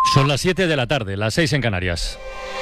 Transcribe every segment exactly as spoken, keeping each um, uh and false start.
Son las siete de la tarde, las seis en Canarias.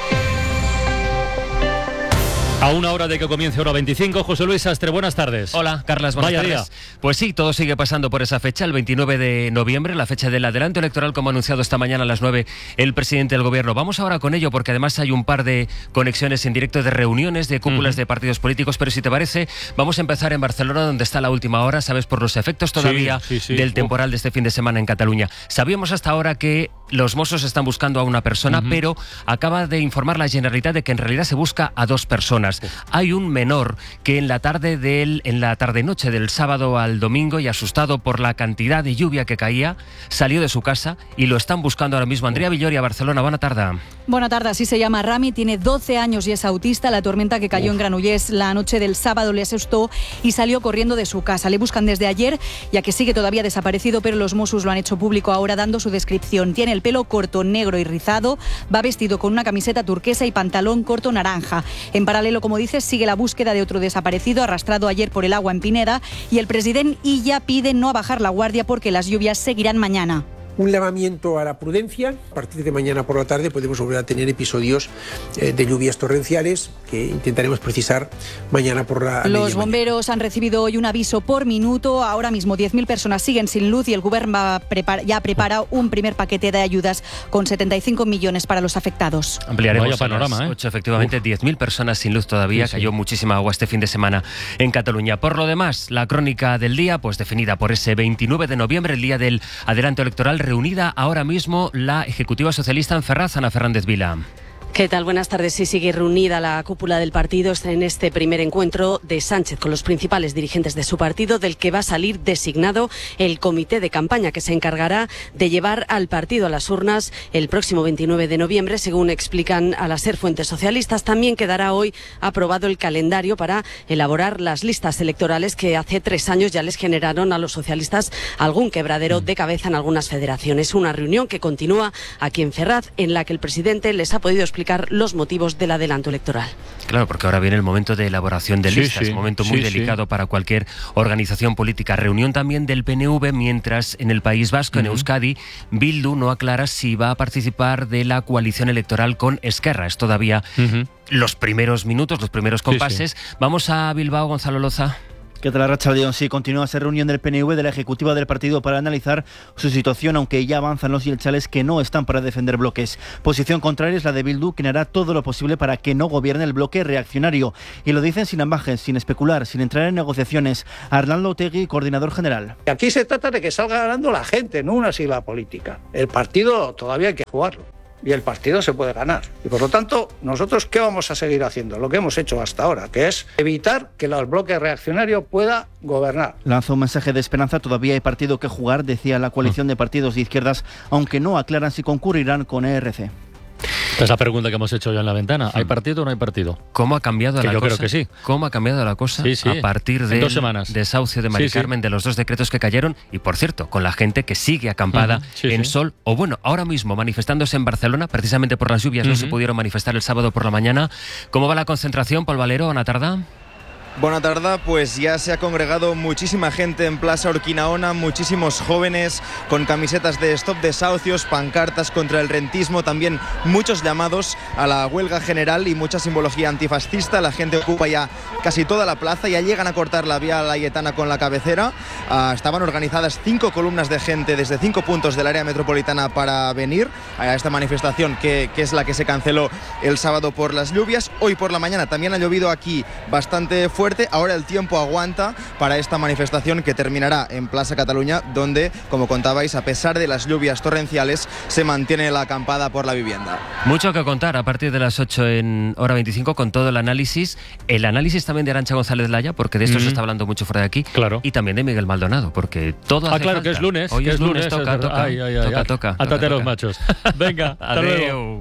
A una hora de que comience hora veinticinco, José Luis Sastre, buenas tardes. Hola, Carlas, buenas Vaya tardes. día. Pues sí, todo sigue pasando por esa fecha, el veintinueve de noviembre, la fecha del adelanto electoral, como ha anunciado esta mañana a las nueve el presidente del gobierno. Vamos ahora con ello, porque además hay un par de conexiones en directo de reuniones de cúpulas uh-huh. de partidos políticos, pero si te parece, vamos a empezar en Barcelona, donde está la última hora, sabes, por los efectos todavía sí, sí, sí. del temporal uh. de este fin de semana en Cataluña. Sabíamos hasta ahora que los Mossos están buscando a una persona, uh-huh. pero acaba de informar la Generalitat de que en realidad se busca a dos personas. Uh. Hay un menor que en la tarde del, en la tarde-noche del sábado al domingo, y asustado por la cantidad de lluvia que caía, salió de su casa y lo están buscando ahora mismo. Andrea Villoria, Barcelona, buena tarde. Buena tarde, así se llama Rami, tiene doce años y es autista. La tormenta que cayó Uf. en Granollers la noche del sábado le asustó y salió corriendo de su casa. Le buscan desde ayer, ya que sigue todavía desaparecido, pero los Mossos lo han hecho público ahora dando su descripción. Tiene el pelo corto, negro y rizado, va vestido con una camiseta turquesa y pantalón corto naranja. En paralelo, como dices, sigue la búsqueda de otro desaparecido arrastrado ayer por el agua en Pineda, y el presidente Illa pide no bajar la guardia porque las lluvias seguirán mañana. Un llamamiento a la prudencia. A partir de mañana por la tarde podemos volver a tener episodios eh, de lluvias torrenciales que intentaremos precisar mañana por la mañana. Los bomberos han recibido hoy un aviso por minuto. Ahora mismo diez mil personas siguen sin luz y el Gobierno va prepara, ya prepara un primer paquete de ayudas con setenta y cinco millones para los afectados. Ampliaremos Vaya panorama, ¿eh? ocho, efectivamente, diez mil personas sin luz todavía. Sí, sí. Cayó muchísima agua este fin de semana en Cataluña. Por lo demás, la crónica del día, pues definida por ese veintinueve de noviembre, el día del adelanto electoral. Reunida ahora mismo la ejecutiva socialista en Ferraz, Ana Fernández Vila. ¿Qué tal? Buenas tardes. Sí, sigue reunida la cúpula del partido en este primer encuentro de Sánchez con los principales dirigentes de su partido, del que va a salir designado el comité de campaña que se encargará de llevar al partido a las urnas el próximo veintinueve de noviembre, según explican a la SER fuentes socialistas. También quedará hoy aprobado el calendario para elaborar las listas electorales que hace tres años ya les generaron a los socialistas algún quebradero de cabeza en algunas federaciones. Una reunión que continúa aquí en Ferraz, en la que el presidente les ha podido explicar los motivos del adelanto electoral. Claro, porque ahora viene el momento de elaboración de listas, sí, sí, momento muy sí, delicado sí. para cualquier organización política. Reunión también del P N V, mientras en el País Vasco, uh-huh. en Euskadi, Bildu no aclara si va a participar de la coalición electoral con Esquerra. Es todavía uh-huh. los primeros minutos, los primeros compases. Sí, sí. Vamos a Bilbao, Gonzalo Loza. ¿Qué tal, Arratsaldeon? Sí, continúa esa reunión del P N V, de la ejecutiva del partido, para analizar su situación, aunque ya avanzan los yelchales que no están para defender bloques. Posición contraria es la de Bildu, quien hará todo lo posible para que no gobierne el bloque reaccionario. Y lo dicen sin ambajes, sin especular, sin entrar en negociaciones. Arnaldo Otegi, coordinador general. Aquí se trata de que salga ganando la gente, no una sigla política. El partido todavía hay que jugarlo. Y el partido se puede ganar. Y por lo tanto, nosotros, ¿qué vamos a seguir haciendo? Lo que hemos hecho hasta ahora, que es evitar que el bloque reaccionario pueda gobernar. Lanza un mensaje de esperanza. Todavía hay partido que jugar, decía la coalición de partidos de izquierdas, aunque no aclaran si concurrirán con E R C. Esta es la pregunta que hemos hecho ya en la ventana. ¿Hay partido o no hay partido? ¿Cómo ha cambiado que la yo cosa? Yo creo que sí. ¿Cómo ha cambiado la cosa sí, sí. a partir del dos semanas. desahucio de Mari sí, Carmen, sí. de los dos decretos que cayeron? Y, por cierto, con la gente que sigue acampada uh-huh. sí, en sí. sol, o bueno, ahora mismo manifestándose en Barcelona, precisamente por las lluvias, uh-huh. no se pudieron manifestar el sábado por la mañana. ¿Cómo va la concentración, Pol Valero, Ana Tardá? Buena tarde, pues ya se ha congregado muchísima gente en Plaza Urquinaona, muchísimos jóvenes con camisetas de Stop Desahucios, pancartas contra el rentismo, también muchos llamados a la huelga general y mucha simbología antifascista. La gente ocupa ya casi toda la plaza, ya llegan a cortar la vía Layetana con la cabecera. Uh, estaban organizadas cinco columnas de gente desde cinco puntos del área metropolitana para venir a esta manifestación que, que es la que se canceló el sábado por las lluvias. Hoy por la mañana también ha llovido aquí bastante fuerte. Ahora el tiempo aguanta para esta manifestación que terminará en Plaza Cataluña, donde, como contabais, a pesar de las lluvias torrenciales, se mantiene la acampada por la vivienda. Mucho que contar a partir de las ocho en hora veinticinco con todo el análisis. El análisis también de Arantxa González Laya, porque de esto mm. se está hablando mucho fuera de aquí. Claro. Y también de Miguel Maldonado, porque todo ah, hace claro, falta. que es lunes. Hoy que es, es lunes, lunes, toca, es toca, ay, ay, ay, toca, toca. Átate a los toca. machos. Venga, hasta luego.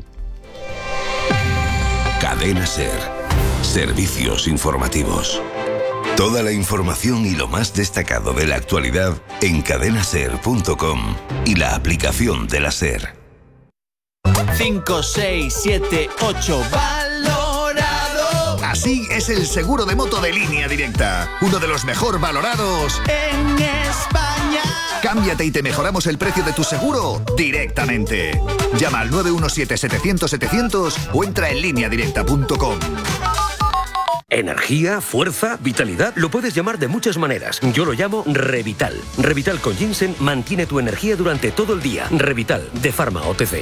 Cadena SER. Servicios informativos. Toda la información y lo más destacado de la actualidad en cadena ser punto com y la aplicación de la SER. cinco, seis, siete, ocho, valorado. Así es el seguro de moto de Línea Directa, uno de los mejor valorados en España. Cámbiate y te mejoramos el precio de tu seguro directamente. Llama al nueve uno siete, setecientos, setecientos o entra en línea directa punto com. Energía, fuerza, vitalidad, lo puedes llamar de muchas maneras. Yo lo llamo Revital. Revital con ginseng mantiene tu energía durante todo el día. Revital, de Pharma O T C.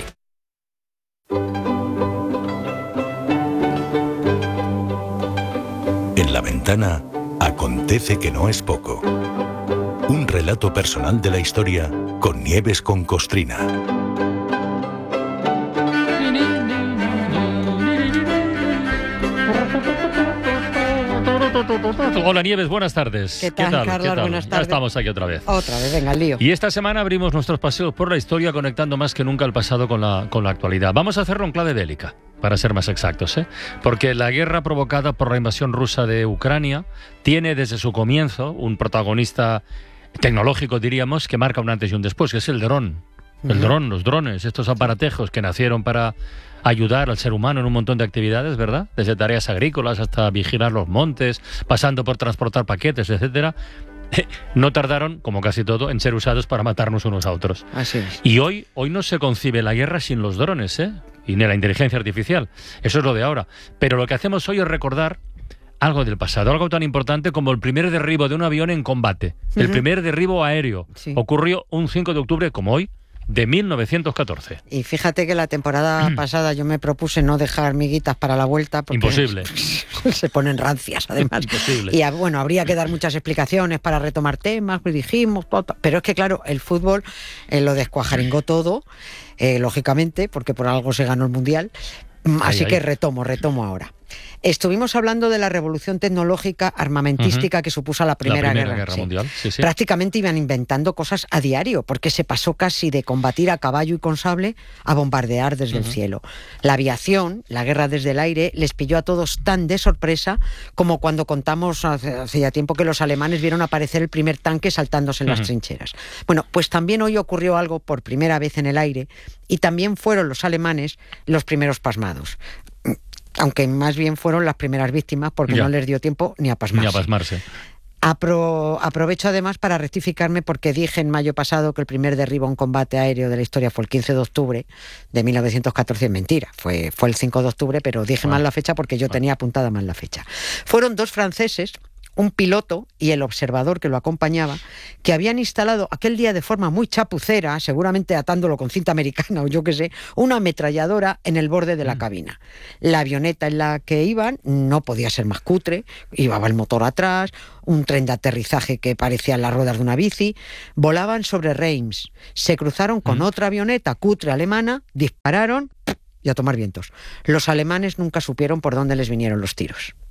En La Ventana acontece que no es poco. Un relato personal de la historia con Nieves con Costrina. Hola Nieves, buenas tardes. ¿Qué tal, Carlos? ¿Qué tal? Buenas tardes. Ya estamos aquí otra vez. Otra vez, venga, el lío. Y esta semana abrimos nuestros paseos por la historia conectando más que nunca el pasado con la, con la actualidad. Vamos a hacerlo en clave bélica, para ser más exactos, ¿eh? Porque la guerra provocada por la invasión rusa de Ucrania tiene desde su comienzo un protagonista tecnológico, diríamos, que marca un antes y un después, que es el dron. El dron, los drones, estos aparatejos que nacieron para ayudar al ser humano en un montón de actividades, ¿verdad? Desde tareas agrícolas hasta vigilar los montes, pasando por transportar paquetes, etcétera. No tardaron, como casi todo, en ser usados para matarnos unos a otros. Así es. Y hoy, hoy no se concibe la guerra sin los drones, ¿eh? Y ni la inteligencia artificial. Eso es lo de ahora. Pero lo que hacemos hoy es recordar algo del pasado, algo tan importante como el primer derribo de un avión en combate. Uh-huh. El primer derribo aéreo. Sí. Ocurrió un cinco de octubre, como hoy, de mil novecientos catorce. Y fíjate que la temporada pasada yo me propuse no dejar miguitas para la vuelta porque imposible. Se ponen rancias, además. Imposible. Y bueno, habría que dar muchas explicaciones para retomar temas, pues dijimos, pero es que claro, el fútbol eh, lo descuajaringó todo, eh, lógicamente, porque por algo se ganó el Mundial. Así ay, que ay. retomo, retomo ahora. Estuvimos hablando de la revolución tecnológica armamentística uh-huh. que supuso la Primera, la primera Guerra, guerra sí. Mundial. Sí, sí. Prácticamente iban inventando cosas a diario, porque se pasó casi de combatir a caballo y con sable a bombardear desde uh-huh. el cielo. La aviación, la guerra desde el aire, les pilló a todos tan de sorpresa como cuando contamos hace, hace ya tiempo que los alemanes vieron aparecer el primer tanque saltándose en uh-huh. las trincheras. Bueno, pues también hoy ocurrió algo por primera vez en el aire y también fueron los alemanes los primeros pasmados. Aunque más bien fueron las primeras víctimas porque ya. no les dio tiempo ni a pasmarse. Ni a pasmarse. Apro, aprovecho además para rectificarme porque dije en mayo pasado que el primer derribo en combate aéreo de la historia fue el quince de octubre de mil novecientos catorce. Mentira, fue, fue el cinco de octubre, pero dije bueno. mal la fecha porque yo bueno. tenía apuntada mal la fecha. Fueron dos franceses, un piloto y el observador que lo acompañaba, que habían instalado aquel día de forma muy chapucera, seguramente atándolo con cinta americana o yo qué sé, una ametralladora en el borde de la mm. cabina. La avioneta en la que iban no podía ser más cutre, iba el motor atrás, un tren de aterrizaje que parecía las ruedas de una bici, volaban sobre Reims, se cruzaron con mm. otra avioneta cutre alemana, dispararon y a tomar vientos. Los alemanes nunca supieron por dónde les vinieron los tiros.